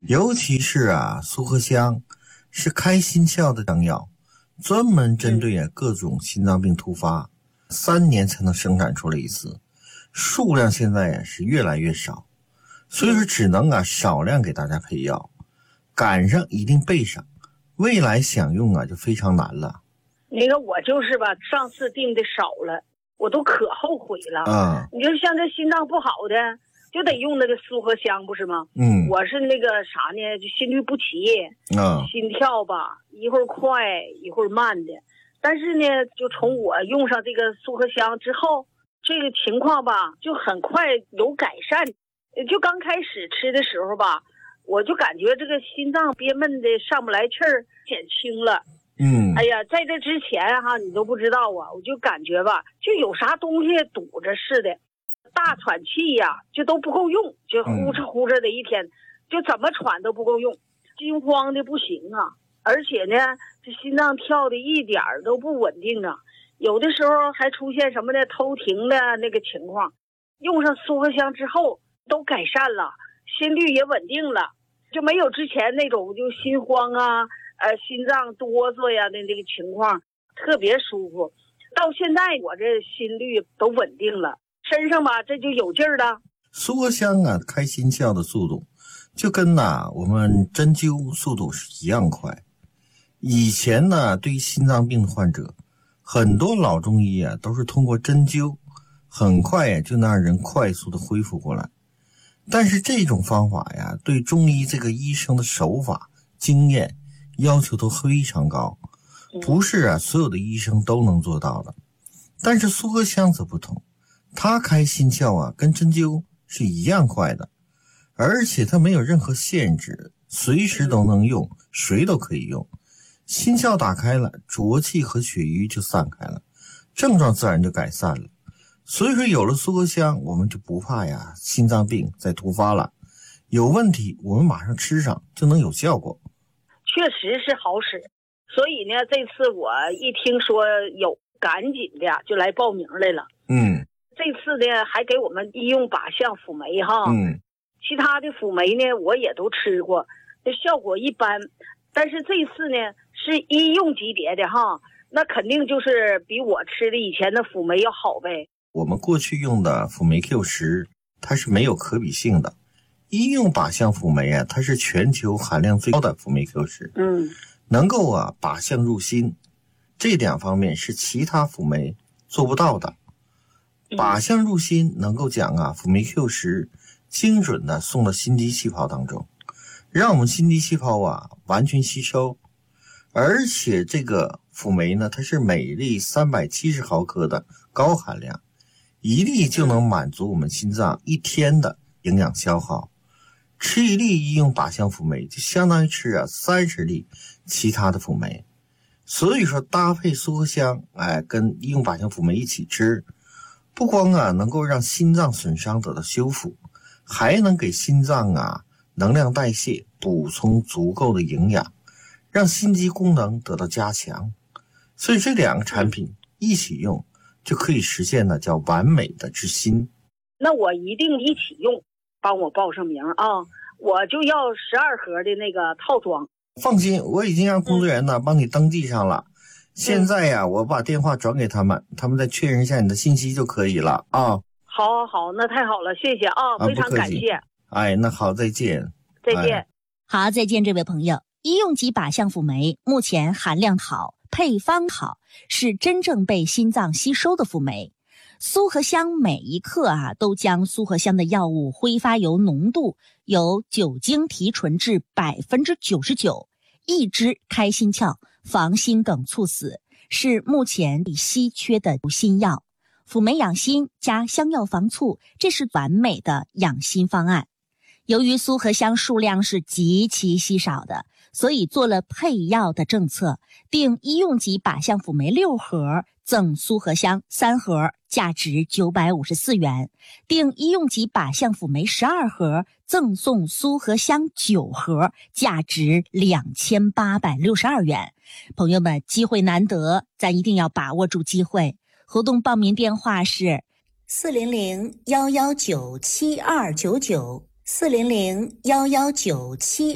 尤其是苏合香是开心窍的良药，专门针对各种心脏病突发，3年才能生产出来一次，数量现在是越来越少，所以说只能少量给大家配药，赶上一定备上，未来想用就非常难了。 那个我就是吧，上次订的少了，我都可后悔了。你就像这心脏不好的，就得用那个苏合香，不是吗？我是那个啥呢，就心律不齐，心跳吧一会儿快一会儿慢的。但是呢，就从我用上这个苏合香之后，这个情况吧就很快有改善。就刚开始吃的时候吧，我就感觉这个心脏憋闷的上不来气儿，减轻了。哎呀，在这之前你都不知道我就感觉吧，就有啥东西堵着似的，大喘气就都不够用，就呼哧呼哧的一天，就怎么喘都不够用，惊慌的不行而且呢，这心脏跳的一点都不稳定有的时候还出现什么的偷停的那个情况。用上苏合香之后都改善了，心率也稳定了，就没有之前那种就心慌心脏哆嗦的这个情况，特别舒服。到现在我这心率都稳定了，身上吧这就有劲儿了。 苏合香开心窍的速度就跟我们针灸速度是一样快。以前对于心脏病患者，很多老中医都是通过针灸很快就能让人快速的恢复过来。但是这种方法对中医这个医生的手法经验要求都非常高，不是所有的医生都能做到的。但是苏合香则不同，它开心窍跟针灸是一样快的，而且它没有任何限制，随时都能用，谁都可以用。心窍打开了，浊气和血瘀就散开了，症状自然就改善了。所以说有了苏合香，我们就不怕心脏病再突发了，有问题我们马上吃上就能有效果。 确实是好使，所以呢，这次我一听说有，赶紧的就来报名来了。这次呢还给我们医用靶向辅酶其他的辅酶呢我也都吃过，这效果一般。但是这次呢是医用级别的那肯定就是比我吃的以前的辅酶要好呗。 我们过去用的辅酶 Q10它是没有可比性的，医用靶向辅酶它是全球含量最高的辅酶 Q10，能够靶向入心，这2方面是其他辅酶做不到的。靶向入心能够将辅酶 Q10精准的送到心肌细胞当中，让我们心肌细胞完全吸收。而且这个辅酶呢，它是每粒370毫克的高含量，1粒就能满足我们心脏1天的营养消耗。吃1粒医用靶向辅酶就相当于吃30粒其他的辅酶。所以说搭配苏合香跟医用靶向辅酶一起吃，不光能够让心脏损伤得到修复，还能给心脏能量代谢补充足够的营养，让心肌功能得到加强。所以这2个产品一起用，就可以实现叫完美的治心。 那我一定一起用，帮我报上名我就要12盒的那个套装。 放心，我已经让工作人员帮你登记上了。现在我把电话转给他们，他们再确认一下你的信息就可以了好，那太好了，谢谢非常感谢。 那好，再见。 再见。 好，再见，这位朋友。医用级靶向辅酶目前含量好，配方好，是真正被心脏吸收的辅酶。苏合香每一克都将苏合香的药物挥发油浓度由酒精提纯至 99%， 抑制开心窍，防心梗猝死，是目前稀缺的新药。辅酶养心加香药防猝，这是完美的养心方案。由于苏合香数量是极其稀少的，所以做了配药的政策，订医用级靶向辅酶6盒赠苏合香3盒，价值954元；订医用级靶向辅酶12盒赠送苏合香9盒，价值2862元。朋友们，机会难得，咱一定要把握住机会。活动报名电话是400-119-7299，400-119-7299。